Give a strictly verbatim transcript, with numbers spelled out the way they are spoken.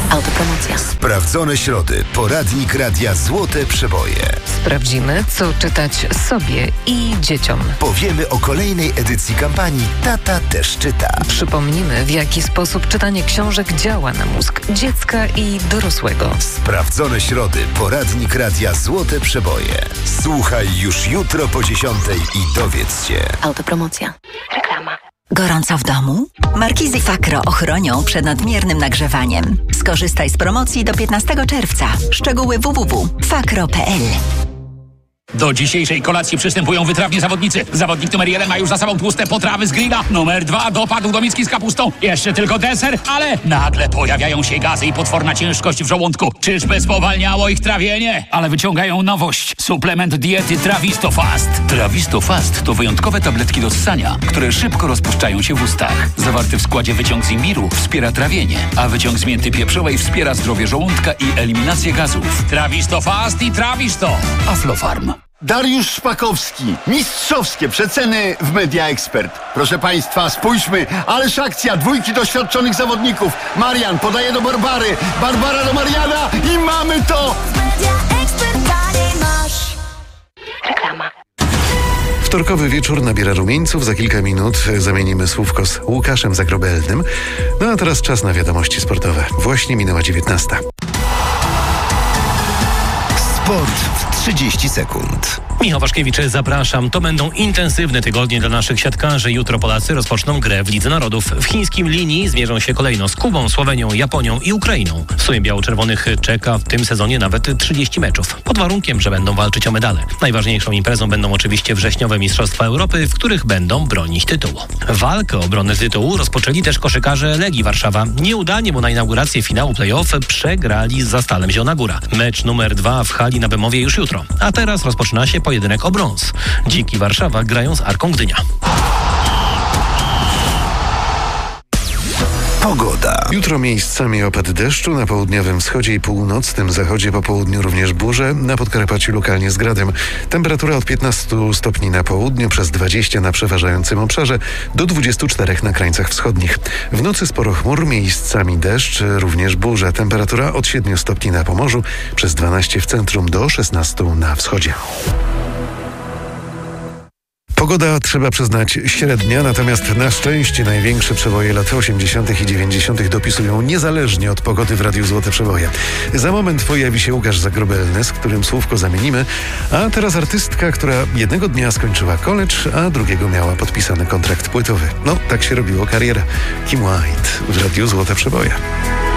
Autopromocja. Sprawdzone środy. Poradnik Radia Złote Przeboje. Sprawdzimy, co czytać sobie i dzieciom. Powiemy o kolejnej edycji kampanii Tata też czyta. Przypomnimy, w jaki sposób czytanie książek działa na mózg dziecka i dorosłego. Sprawdzone środy. Poradnik Radia Złote Przeboje. Słuchaj już jutro po dziesiątej i dowiedz się. Autopromocja. Reklama. Gorąco w domu? Markizy Fakro ochronią przed nadmiernym nagrzewaniem. Skorzystaj z promocji do piętnastego czerwca. Szczegóły w w w kropka fakro kropka p l. Do dzisiejszej kolacji przystępują wytrawni zawodnicy. Zawodnik numer jeden ma już za sobą tłuste potrawy z grilla. Numer dwa dopadł do miski z kapustą. Jeszcze tylko deser, ale nagle pojawiają się gazy i potworna ciężkość w żołądku. Czyżby spowalniało ich trawienie? Ale wyciągają nowość. Suplement diety Trawisto Fast. Trawisto Fast to wyjątkowe tabletki do ssania, które szybko rozpuszczają się w ustach. Zawarty w składzie wyciąg z imbiru wspiera trawienie, a wyciąg z mięty pieprzowej wspiera zdrowie żołądka i eliminację gazów. Trawisto Fast i Trawisto. Aflofarm. Dariusz Szpakowski. Mistrzowskie przeceny w Media Expert. Proszę Państwa, spójrzmy, ależ akcja, dwójki doświadczonych zawodników. Marian podaje do Barbary, Barbara do Mariana i mamy to! Media Expert masz. Reklama. Wtorkowy wieczór nabiera rumieńców. Za kilka minut zamienimy słówko z Łukaszem Zagrobelnym. No a teraz czas na wiadomości sportowe. Właśnie minęła dziewiętnasta. Sport w trzydzieści sekund. Michał Waszkiewicz, zapraszam. To będą intensywne tygodnie dla naszych siatkarzy. Jutro Polacy rozpoczną grę w Lidze Narodów. W chińskim linii zmierzą się kolejno z Kubą, Słowenią, Japonią i Ukrainą. W sumie biało-czerwonych czeka w tym sezonie nawet trzydzieści meczów. Pod warunkiem, że będą walczyć o medale. Najważniejszą imprezą będą oczywiście wrześniowe Mistrzostwa Europy, w których będą bronić tytułu. Walkę o obronę tytułu rozpoczęli też koszykarze Legii Warszawa. Nieudanie, bo na inaugurację finału play-off przegrali z Zastalem Zielona Góra. Mecz numer dwa w hali na Bemowie już jutro. A teraz rozpoczyna się pojedynek o brąz. Dziki Warszawa grają z Arką Gdynia. Pogoda. Jutro miejscami opad deszczu, na południowym wschodzie i północnym zachodzie, po południu również burze, na Podkarpaciu lokalnie z gradem. Temperatura od piętnastu stopni na południu, przez dwadzieścia na przeważającym obszarze, do dwudziestu czterech na krańcach wschodnich. W nocy sporo chmur, miejscami deszcz, również burze. Temperatura od siedmiu stopni na Pomorzu, przez dwanaście w centrum, do szesnastu na wschodzie. Pogoda, trzeba przyznać, średnia, natomiast na szczęście największe przeboje lat osiemdziesiątych i dziewięćdziesiątych dopisują niezależnie od pogody w Radiu Złote Przeboje. Za moment pojawi się Łukasz Zagrobelny, z którym słówko zamienimy, a teraz artystka, która jednego dnia skończyła college, a drugiego miała podpisany kontrakt płytowy. No, tak się robiło kariera. Kim White w Radiu Złote Przeboje.